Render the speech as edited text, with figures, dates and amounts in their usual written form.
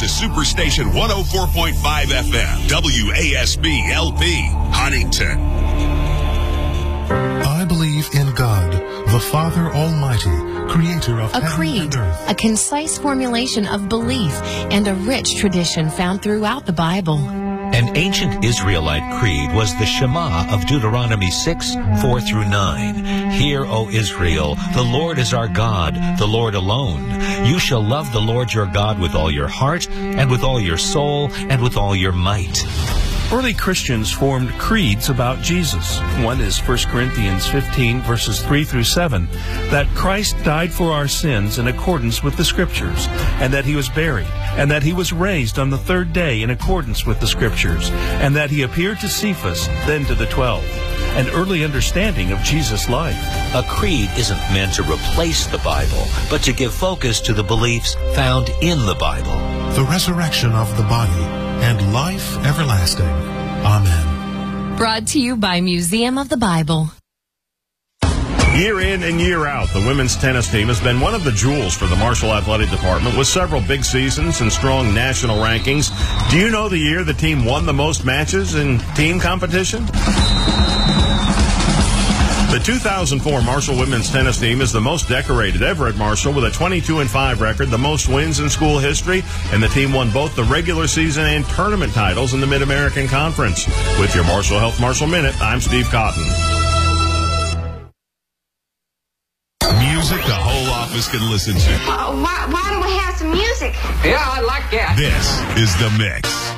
This is Superstation 104.5 FM, WASB LP, Huntington. I believe in God, the Father Almighty, creator of heaven and earth. A concise formulation of belief and a rich tradition found throughout the Bible. An ancient Israelite creed was the Shema of Deuteronomy 6, 4 through 9. Hear, O Israel, the Lord is our God, the Lord alone. You shall love the Lord your God with all your heart, and with all your soul, and with all your might. Early Christians formed creeds about Jesus. One is 1 Corinthians 15, verses 3 through 7, that Christ died for our sins in accordance with the Scriptures, and that he was buried, and that he was raised on the third day in accordance with the Scriptures, and that he appeared to Cephas, then to the 12. An early understanding of Jesus' life. A creed isn't meant to replace the Bible, but to give focus to the beliefs found in the Bible. The resurrection of the body and life everlasting. Amen. Brought to you by Museum of the Bible. Year in and year out, the women's tennis team has been one of the jewels for the Marshall Athletic Department with several big seasons and strong national rankings. Do you know the year the team won the most matches in team competition? The 2004 Marshall women's tennis team is the most decorated ever at Marshall with a 22-5 record, the most wins in school history, and the team won both the regular season and tournament titles in the Mid-American Conference. With your Marshall Health Marshall Minute, I'm Steve Cotton. Music the whole office can listen to. Why don't we have some music? Yeah, I like that. This is The Mix.